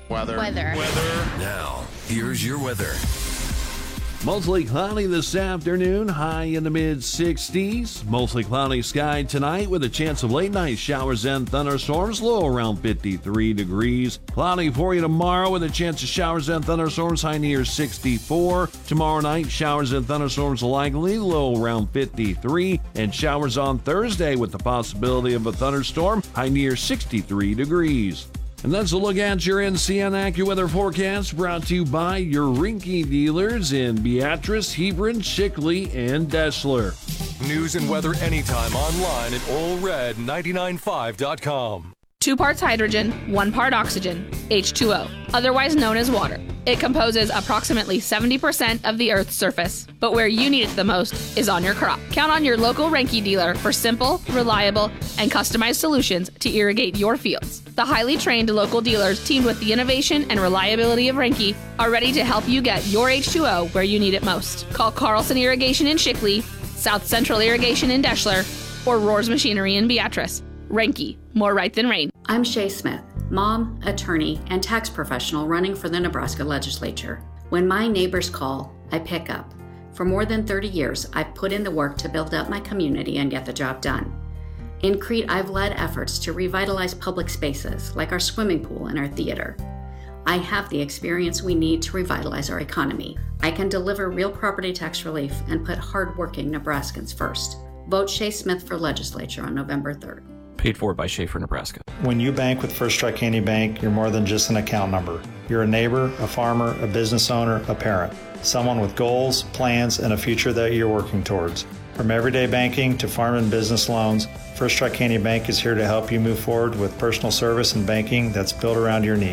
Weather. Now, here's your weather. Mostly cloudy this afternoon, high in the mid-60s. Mostly cloudy sky tonight with a chance of late night showers and thunderstorms, low around 53 degrees. Cloudy for you tomorrow with a chance of showers and thunderstorms, high near 64. Tomorrow night, showers and thunderstorms likely, low around 53. And showers on Thursday with the possibility of a thunderstorm, high near 63 degrees. And that's a look at your NCN AccuWeather forecast, brought to you by your Rinky dealers in Beatrice, Hebron, Shickley, and Deschler. News and weather anytime online at allred995.com. 2 parts hydrogen, 1 part oxygen, H2O, otherwise known as water. It composes approximately 70% of the Earth's surface, but where you need it the most is on your crop. Count on your local Renke dealer for simple, reliable, and customized solutions to irrigate your fields. The highly trained local dealers, teamed with the innovation and reliability of Renke, are ready to help you get your H2O where you need it most. Call Carlson Irrigation in Shickley, South Central Irrigation in Deschler, or Roars Machinery in Beatrice. Renke, more right than rain. I'm Shay Smith, mom, attorney, and tax professional running for the Nebraska legislature. When my neighbors call, I pick up. For more than 30 years, I've put in the work to build up my community and get the job done. In Crete, I've led efforts to revitalize public spaces like our swimming pool and our theater. I have the experience we need to revitalize our economy. I can deliver real property tax relief and put hardworking Nebraskans first. Vote Shay Smith for legislature on November 3rd. Paid for by Schaefer, Nebraska. When you bank with First Strike Candy Bank, you're more than just an account number. You're a neighbor, a farmer, a business owner, a parent, someone with goals, plans, and a future that you're working towards. From everyday banking to farm and business loans, First Strike Candy Bank is here to help you move forward with personal service and banking that's built around your needs.